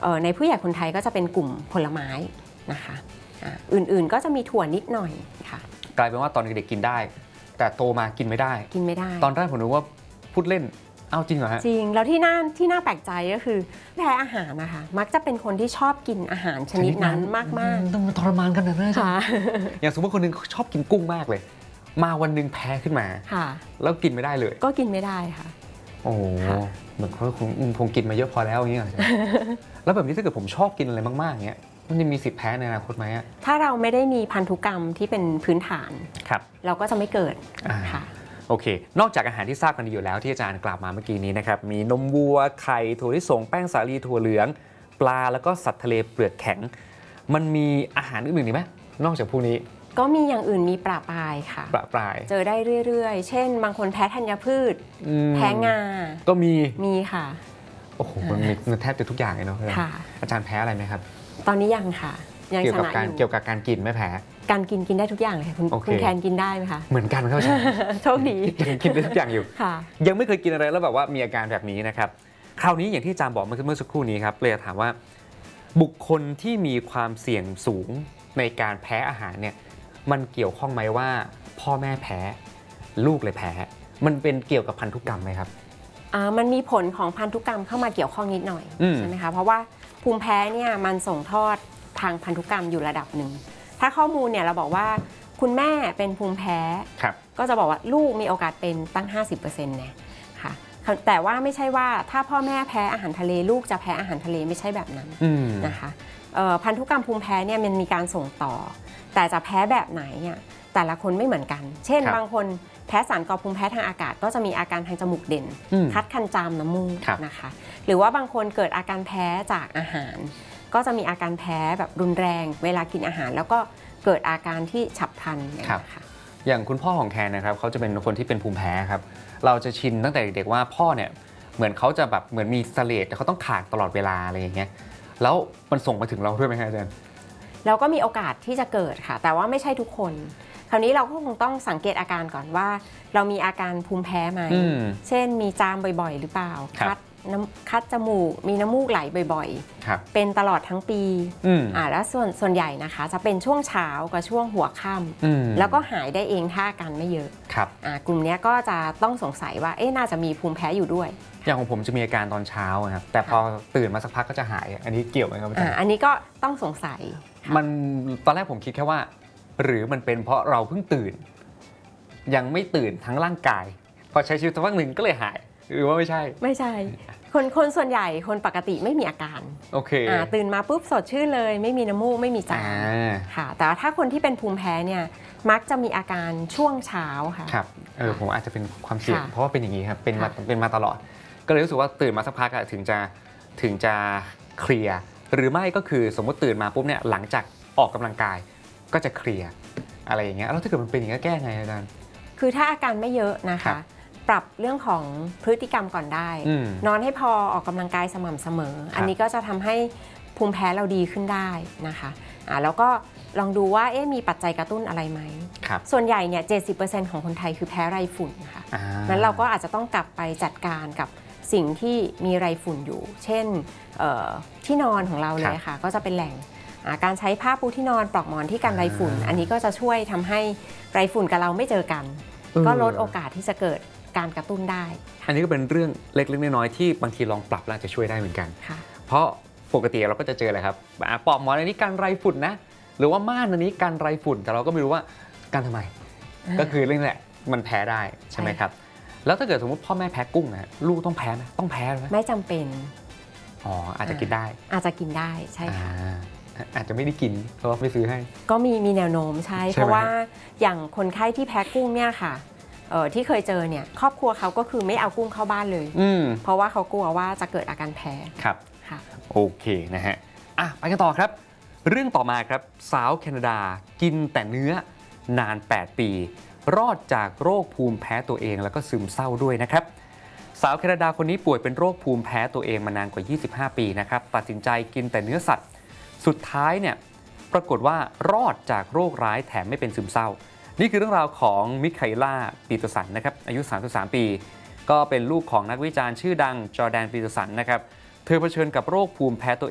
ในผู้ใหญ่คนไทยก็จะเป็นกลุ่มผลไม้นะคะอื่นๆก็จะมีถั่วนิดหน่อยค่ะกลายเป็นว่าตอนเด็กๆกินได้แต่โตมากินไม่ได้ตอนแรกผมนึกว่าพูดเล่นจริงเหรอฮะจริงแล้วที่น่าแปลกใจก็คือแพ้อาหารนะคะมักจะเป็นคนที่ชอบกินอาหารชนิดนั้นมากๆต้องทรมานกันนะค่ะอย่างสมมติคนนึงชอบกินกุ้งมากเลยมาวันนึงแพ้ขึ้นมาแล้วกินไม่ได้เลยก็กินไม่ได้ค่ะโอ้เหมือนเขาคงกินมาเยอะพอแล้วอย่างเงี้ยแล้วแบบนี้ถ้าเกิดผมชอบกินอะไรมากๆอย่างเงี้ยมันจะมีสิทธิ์แพ้ในอนาคตไหมถ้าเราไม่ได้มีพันธุกรรมที่เป็นพื้นฐานเราก็จะไม่เกิดค่ะโอเคนอกจากอาหารที่ทราบกันดีอยู่แล้วที่อาจารย์กล่าวมาเมื่อกี้นี้นะครับมีนมวัวไข่ถั่วลิสงแป้งสาลีถั่วเหลืองปลาแล้วก็สัตว์ทะเลเปลือกแข็งมันมีอาหารอื่นๆอีกไหมนอกจากพวกนี้ก็มีอย่างอื่นมีประปรายค่ะประปรายเจอได้เรื่อยๆเช่นบางคนแพ้ธัญพืชแพ้งาก็มีค่ะโอ้โหมันแทบจะทุกอย่างเลยเนาะอาจารย์แพ้อะไรไหมครับตอนนี้ยังค่ะเกี่ยวกับการกินไม่แพ้การกินได้ทุกอย่างเลยค่ะคุณแคนกินได้ไหมคะเหมือนกันครับอาจารย์โชคดีกินได้ทุกอย่างอยู่ยังไม่เคยกินอะไรแล้วแบบว่ามีอาการแบบนี้นะครับคราวนี้อย่างที่อาจารย์บอกเมื่อสักครู่นี้ครับเลยถามว่าบุคคลที่มีความเสี่ยงสูงในการแพ้อาหารเนี่ยมันเกี่ยวข้องไหมว่าพ่อแม่แพ้ลูกเลยแพ้มันเป็นเกี่ยวกับพันธุกรรมไหมครับมันมีผลของพันธุกรรมเข้ามาเกี่ยวข้องนิดหน่อยใช่ไหมคะเพราะว่าภูมิแพ้เนี่ยมันส่งทอดทางพันธุกรรมอยู่ระดับหนึ่งถ้าข้อมูลเนี่ยเราบอกว่าคุณแม่เป็นภูมิแพ้ก็จะบอกว่าลูกมีโอกาสเป็นตั้ง 50% เนี่ยค่ะแต่ว่าไม่ใช่ว่าถ้าพ่อแม่แพ้อาหารทะเลลูกจะแพ้อาหารทะเลไม่ใช่แบบนั้นนะคะพันธุกรรมภูมิแพ้เนี่ยมันมีการส่งต่อแต่จะแพ้แบบไหนเนี่ยแต่ละคนไม่เหมือนกันเช่นบางคนแพ้สารก่อภูมิแพ้ทางอากาศก็จะมีอาการทางจมูกเด่นคัดคันจามน้ำมูกนะคะหรือว่าบางคนเกิดอาการแพ้จากอาหารก็จะมีอาการแพ้แบบรุนแรงเวลากินอาหารแล้วก็เกิดอาการที่ฉับพลันนะคะอย่างคุณพ่อของแคนนะครับเขาจะเป็นคนที่เป็นภูมิแพ้ครับเราจะชินตั้งแต่เด็กๆว่าพ่อเนี่ยเหมือนเขาจะแบบเหมือนมีเสลดแต่เขาต้องขากตลอดเวลาอะไรอย่างเงี้ยแล้วมันส่งมาถึงเราด้วยไหมครับอาจารย์เราก็มีโอกาสที่จะเกิดค่ะแต่ว่าไม่ใช่ทุกคนคราวนี้เราก็คงต้องสังเกตอาการก่อนว่าเรามีอาการภูมิแพ้ไหมเช่นมีจามบ่อยๆหรือเปล่าคัดจมูกมีน้ำมูกไหลบ่อยๆเป็นตลอดทั้งปีแล้วส่วนใหญ่นะคะจะเป็นช่วงเช้ากับช่วงหัวค่ำแล้วก็หายได้เองถ้าอาการไม่เยอะกลุ่มนี้ก็จะต้องสงสัยว่าน่าจะมีภูมิแพ้อยู่ด้วยอย่างของผมจะมีอาการตอนเช้าครับแต่พอตื่นมาสักพักก็จะหายอันนี้เกี่ยวไหมครับอาจารย์อันนี้ก็ต้องสงสัยมันตอนแรกผมคิดแค่ว่าหรือมันเป็นเพราะเราเพิ่งตื่นยังไม่ตื่นทั้งร่างกายพอใช้ชีวิตสักพักหนึ่งก็เลยหายหรือว่าไม่ใช่คนส่วนใหญ่คนปกติไม่มีอาการโอเคตื่นมาปุ๊บสดชื่นเลยไม่มีน้ำมูกไม่มีจามค่ะแต่ถ้าคนที่เป็นภูมิแพ้เนี่ยมักจะมีอาการช่วงเช้าค่ะครับผมอาจจะเป็นความเสี่ยงเพราะว่าเป็นอย่างนี้ครับเป็นมาตลอดก็เลยรู้สึกว่าตื่นมาสักพักถึงจะเคลียร์หรือไม่ก็คือสมมติตื่นมาปุ๊บเนี่ยหลังจากออกกำลังกายก็จะเคลียร์อะไรอย่างเงี้ยแล้วถ้าเกิดมันเป็นอย่างนี้แก้ไงอาจารย์คือถ้าอาการไม่เยอะนะคะปรับเรื่องของพฤติกรรมก่อนได้นอนให้พอออกกำลังกายสม่ำเสมออันนี้ก็จะทำให้ภูมิแพ้เราดีขึ้นได้นะคะแล้วก็ลองดูว่ามีปัจจัยกระตุ้นอะไรไหมส่วนใหญ่เนี่ย 70% ของคนไทยคือแพ้ไรฝุ่นค่ะนั้นเราก็อาจจะต้องกลับไปจัดการกับสิ่งที่มีไรฝุ่นอยู่เช่นที่นอนของเราเลยค่ะก็จะเป็นแหล่งการใช้ผ้าปูที่นอนปลอกหมอนที่กันไรฝุ่นอันนี้ก็จะช่วยทำให้ไรฝุ่นกับเราไม่เจอกันก็ลดโอกาสที่จะเกิดการกระตุ้นได้อันนี้ก็เป็นเรื่องเล็กๆน้อยๆที่บางทีลองปรับแล้วจะช่วยได้เหมือนกันเพราะปกติเราก็จะเจอเลยครับปลอกหมอนอันนี้กันไรฝุ่นนะหรือว่าม่านอันนี้กันไรฝุ่นแต่เราก็ไม่รู้ว่ากันทำไมก็คือเรื่องแหละมันแพ้ได้ใช่ไหมครับแล้วถ้าเกิดสมมติพ่อแม่แพ้กุ้งนะลูกต้องแพ้ไหมต้องแพ้ไหมไม่จำเป็นอาจจะกินได้ใช่ค่ะอาจจะไม่ได้กินเพราะว่าไม่ซื้อให้ก็มีแนวโน้มใช่เพราะว่าอย่างคนไข้ที่แพ้กุ้งเนี่ยค่ะที่เคยเจอเนี่ยครอบครัวเขาก็คือไม่เอากุ้งเข้าบ้านเลยเพราะว่าเขากลัวว่าจะเกิดอาการแพ้ครับโอเคนะฮะไปกันต่อครับเรื่องต่อมาครับสาวแคนาดากินแต่เนื้อนาน8ปีรอดจากโรคภูมิแพ้ตัวเองแล้วก็ซึมเศร้าด้วยนะครับสาวแคนาดาคนนี้ป่วยเป็นโรคภูมิแพ้ตัวเองมานานกว่า25ปีนะครับตัดสินใจกินแต่เนื้อสัตว์สุดท้ายเนี่ยปรากฏว่ารอดจากโรคร้ายแถมไม่เป็นซึมเศร้านี่คือเรื่องราวของมิคาเอล่าปีเตอร์สันนะครับอายุ33ปีก็เป็นลูกของนักวิจารณ์ชื่อดังจอร์แดนปีเตอร์สันนะครับเธอเผชิญกับโรคภูมิแพ้ตัวเอง